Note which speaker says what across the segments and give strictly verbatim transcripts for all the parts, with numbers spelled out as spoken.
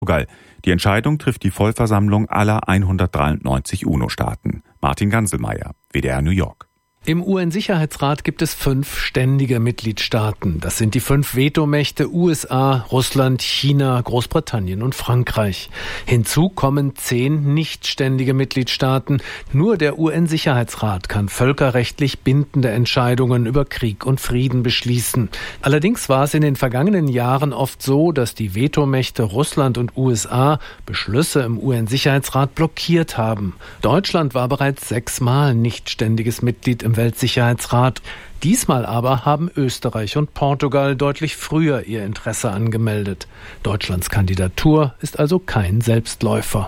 Speaker 1: Portugal. Die Entscheidung trifft die Vollversammlung aller hundertdreiundneunzig UNO-Staaten. Martin Ganselmeier, W D R New York.
Speaker 2: Im U N-Sicherheitsrat gibt es fünf ständige Mitgliedstaaten. Das sind die fünf Vetomächte U S A, Russland, China, Großbritannien und Frankreich. Hinzu kommen zehn nichtständige Mitgliedstaaten. Nur der U N-Sicherheitsrat kann völkerrechtlich bindende Entscheidungen über Krieg und Frieden beschließen. Allerdings war es in den vergangenen Jahren oft so, dass die Vetomächte Russland und U S A Beschlüsse im U N-Sicherheitsrat blockiert haben. Deutschland war bereits sechsmal nichtständiges Mitglied im Weltsicherheitsrat. Diesmal aber haben Österreich und Portugal deutlich früher ihr Interesse angemeldet. Deutschlands Kandidatur ist also kein Selbstläufer.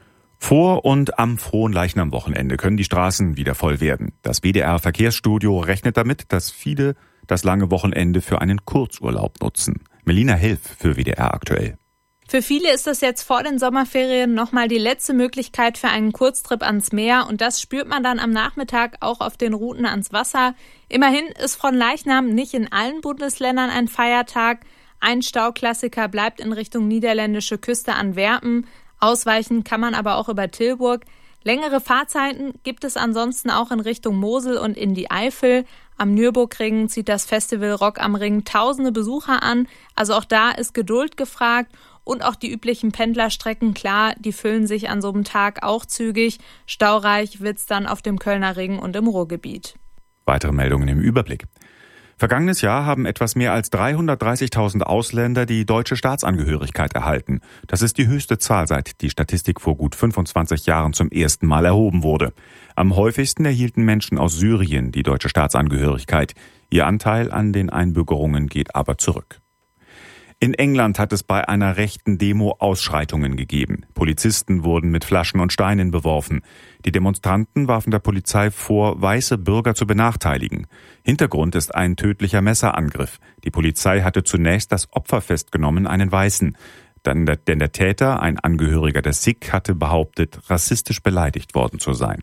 Speaker 1: Vor und am Fronleichnam-Wochenende können die Straßen wieder voll werden. Das W D R-Verkehrsstudio rechnet damit, dass viele das lange Wochenende für einen Kurzurlaub nutzen. Melina Helf für W D R aktuell.
Speaker 3: Für viele ist das jetzt vor den Sommerferien nochmal die letzte Möglichkeit für einen Kurztrip ans Meer und das spürt man dann am Nachmittag auch auf den Routen ans Wasser. Immerhin ist Fronleichnam nicht in allen Bundesländern ein Feiertag. Ein Stauklassiker bleibt in Richtung niederländische Küste Antwerpen. Ausweichen kann man aber auch über Tilburg. Längere Fahrzeiten gibt es ansonsten auch in Richtung Mosel und in die Eifel. Am Nürburgring zieht das Festival Rock am Ring tausende Besucher an. Also auch da ist Geduld gefragt. Und auch die üblichen Pendlerstrecken, klar, die füllen sich an so einem Tag auch zügig. Staureich wird's dann auf dem Kölner Ring und im Ruhrgebiet.
Speaker 1: Weitere Meldungen im Überblick. Vergangenes Jahr haben etwas mehr als dreihundertdreißigtausend Ausländer die deutsche Staatsangehörigkeit erhalten. Das ist die höchste Zahl, seit die Statistik vor gut fünfundzwanzig Jahren zum ersten Mal erhoben wurde. Am häufigsten erhielten Menschen aus Syrien die deutsche Staatsangehörigkeit. Ihr Anteil an den Einbürgerungen geht aber zurück. In England hat es bei einer rechten Demo Ausschreitungen gegeben. Polizisten wurden mit Flaschen und Steinen beworfen. Die Demonstranten warfen der Polizei vor, weiße Bürger zu benachteiligen. Hintergrund ist ein tödlicher Messerangriff. Die Polizei hatte zunächst das Opfer festgenommen, einen Weißen. Dann der, denn der Täter, ein Angehöriger der Sikh, hatte behauptet, rassistisch beleidigt worden zu sein.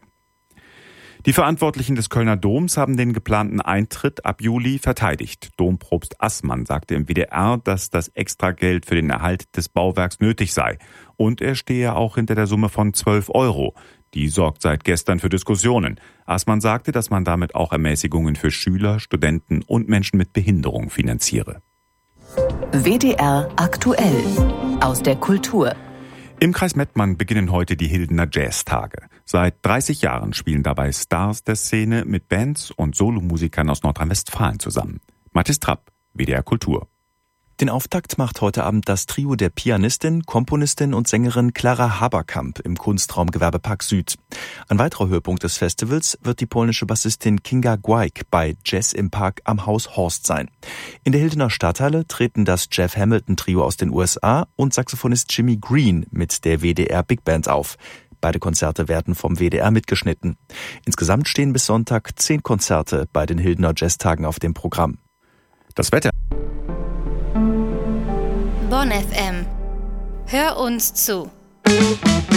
Speaker 1: Die Verantwortlichen des Kölner Doms haben den geplanten Eintritt ab Juli verteidigt. Dompropst Assmann sagte im W D R, dass das Extrageld für den Erhalt des Bauwerks nötig sei. Und er stehe auch hinter der Summe von zwölf Euro. Die sorgt seit gestern für Diskussionen. Assmann sagte, dass man damit auch Ermäßigungen für Schüler, Studenten und Menschen mit Behinderung finanziere.
Speaker 4: W D R aktuell aus der Kultur.
Speaker 1: Im Kreis Mettmann beginnen heute die Hildener Jazztage. Seit dreißig Jahren spielen dabei Stars der Szene mit Bands und Solomusikern aus Nordrhein-Westfalen zusammen. Mathis Trapp, W D R Kultur.
Speaker 5: Den Auftakt macht heute Abend das Trio der Pianistin, Komponistin und Sängerin Clara Haberkamp im Kunstraum Gewerbepark Süd. Ein weiterer Höhepunkt des Festivals wird die polnische Bassistin Kinga Gwaik bei Jazz im Park am Haus Horst sein. In der Hildener Stadthalle treten das Jeff Hamilton Trio aus den U S A und Saxophonist Jimmy Green mit der W D R Big Band auf. Beide Konzerte werden vom W D R mitgeschnitten. Insgesamt stehen bis Sonntag zehn Konzerte bei den Hildener Jazztagen auf dem Programm.
Speaker 1: Das Wetter.
Speaker 6: Bonn F M. Hör uns zu.